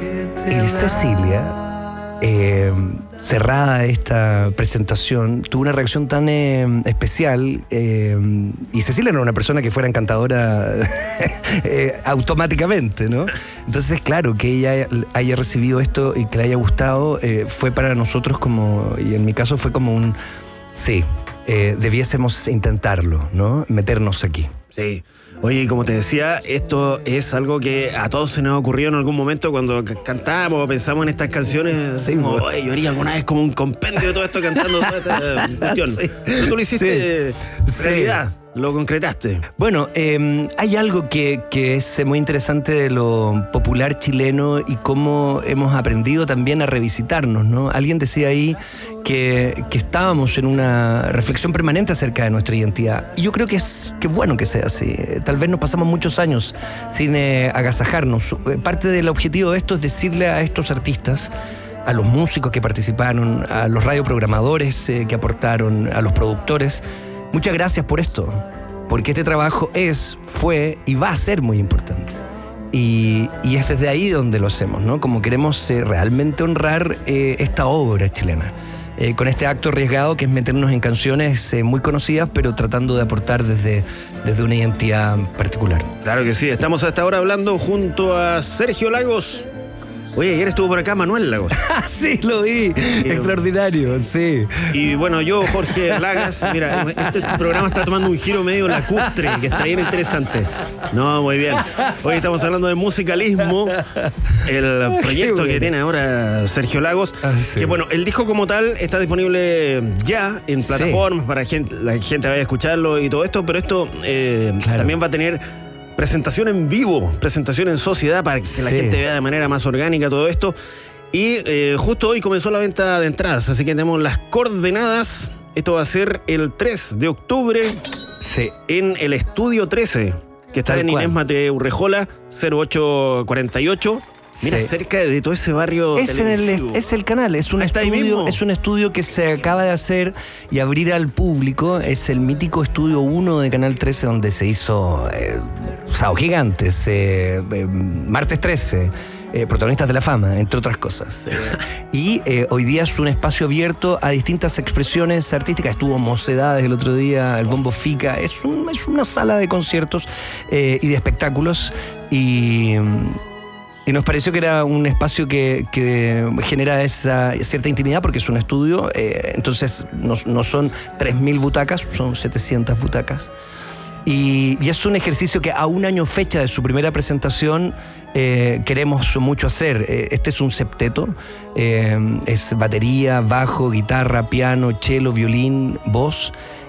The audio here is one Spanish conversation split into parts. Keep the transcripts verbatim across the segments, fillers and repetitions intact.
Y Cecilia, eh, cerrada esta presentación, tuvo una reacción tan eh, especial, eh, y Cecilia no era una persona que fuera encantadora eh, automáticamente, ¿no? Entonces, claro, que ella haya recibido esto y que le haya gustado, eh, fue para nosotros como, y en mi caso fue como un, sí, eh, debiésemos intentarlo, ¿no? Meternos aquí. Sí. Oye, como te decía, esto es algo que a todos se nos ha ocurrido en algún momento cuando c- cantamos o pensamos en estas canciones. Sí, Decimos, bueno. oye, yo haría alguna vez como un compendio de todo esto cantando toda esta cuestión. Sí. Pero tú lo hiciste Sí. realidad, lo concretaste. Bueno, eh, hay algo que, que es muy interesante de lo popular chileno y cómo hemos aprendido también a revisitarnos, ¿no? Alguien decía ahí que, que estábamos en una reflexión permanente acerca de nuestra identidad. Y yo creo que es que bueno que sea así. Tal vez nos pasamos muchos años sin eh, agasajarnos. Parte del objetivo de esto es decirle a estos artistas, a los músicos que participaron, a los radioprogramadores eh, que aportaron, a los productores, muchas gracias por esto, porque este trabajo es, fue y va a ser muy importante. Y, y es desde ahí donde lo hacemos, ¿no? Como queremos eh, realmente honrar eh, esta obra chilena. Eh, con este acto arriesgado que es meternos en canciones eh, muy conocidas, pero tratando de aportar desde, desde una identidad particular. Claro que sí, estamos hasta ahora hablando junto a Sergio Lagos. Oye, ayer estuvo por acá Manuel Lagos. Sí, lo vi. Extraordinario, sí. Y bueno, yo, Jorge Lagas, mira, este programa está tomando un giro medio lacustre, que está bien interesante. No, muy bien. Hoy estamos hablando de musicalismo, el proyecto bueno. que tiene ahora Sergio Lagos. Ah, sí. Que bueno, el disco como tal está disponible ya en Sí. plataformas para que la gente vaya a escucharlo y todo esto, pero esto eh, Claro. también va a tener presentación en vivo, presentación en sociedad para que la Sí. gente vea de manera más orgánica todo esto. Y eh, justo hoy comenzó la venta de entradas, así que tenemos las coordenadas. Esto va a ser el tres de octubre Sí. en el Estudio trece, que está Tal en cual. Inés Mateo Urrejola, cero ocho cuarenta y ocho. Mira, Sí. cerca de todo ese barrio Es, en el, televisivo. es el canal, es un, Ah, está ahí estudio, mismo. es un estudio que se acaba de hacer y abrir al público. Es el mítico Estudio uno de Canal trece, donde se hizo eh, Sao Gigantes, eh, eh, Martes trece, eh, Protagonistas de la Fama, entre otras cosas. Eh, y eh, hoy día es un espacio abierto a distintas expresiones artísticas. Estuvo Mocedades el otro día, el Bombo Fica. Es, un, es una sala de conciertos eh, y de espectáculos. Y... Y nos pareció que era un espacio que, que genera esa cierta intimidad porque es un estudio, eh, entonces no, no son tres mil butacas, son setecientas butacas. Y, y es un ejercicio que a un año fecha de su primera presentación eh, queremos mucho hacer. Eh, este es un septeto, eh, es batería, bajo, guitarra, piano, cello, violín, voz.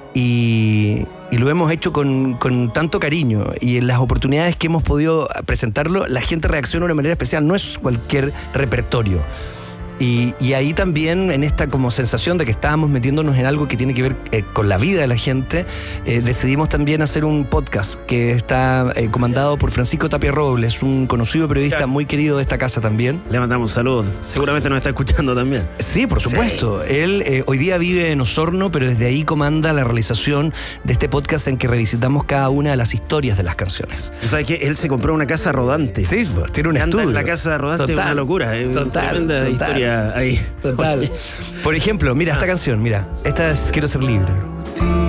Y, y lo hemos hecho con, con tanto cariño, y en las oportunidades que hemos podido presentarlo, la gente reacciona de una manera especial, no es cualquier repertorio. Y, y ahí también, en esta como sensación de que estábamos metiéndonos en algo que tiene que ver eh, con la vida de la gente, eh, decidimos también hacer un podcast que está eh, comandado por Francisco Tapia Robles, un conocido periodista Claro. muy querido de esta casa también. Le mandamos salud. Seguramente nos está escuchando también. Sí, por supuesto. Sí. Él eh, hoy día vive en Osorno, pero desde ahí comanda la realización de este podcast en que revisitamos cada una de las historias de las canciones. ¿Tú sabes que él se compró una casa rodante? Sí, pues, tiene un Anda estudio. en la casa rodante, es una locura. Es Total, tremenda total. historia ahí. Total. Por ejemplo, mira esta canción, mira. Esta es Quiero ser libre.